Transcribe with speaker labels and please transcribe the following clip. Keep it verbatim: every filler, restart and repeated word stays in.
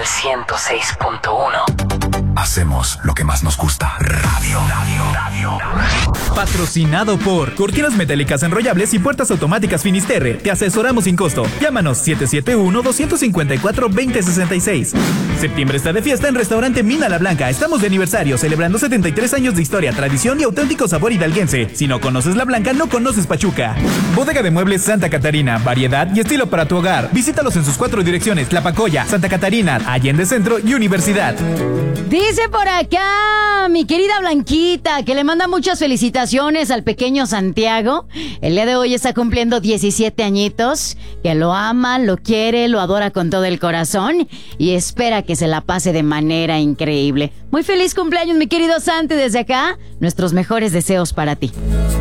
Speaker 1: al ciento seis punto uno.
Speaker 2: Hacemos lo que más nos gusta. Radio, radio, radio.
Speaker 3: Patrocinado por Cortinas Metálicas Enrollables y Puertas Automáticas Finisterre. Te asesoramos sin costo. Llámanos siete siete uno, dos cinco cuatro, dos cero seis seis. Septiembre está de fiesta en Restaurante Mina La Blanca. Estamos de aniversario, celebrando setenta y tres años de historia, tradición y auténtico sabor hidalguense. Si no conoces La Blanca, no conoces Pachuca. Bodega de Muebles Santa Catarina. Variedad y estilo para tu hogar. Visítalos en sus cuatro direcciones: Tlapacoya, Santa Catarina, Allende Centro y Universidad.
Speaker 4: Dice por acá mi querida Blanquita que le manda muchas felicitaciones al pequeño Santiago. El día de hoy está cumpliendo diecisiete añitos, que lo ama, lo quiere, lo adora con todo el corazón y espera que se la pase de manera increíble. Muy feliz cumpleaños, mi querido Santi, desde acá, nuestros mejores deseos para ti.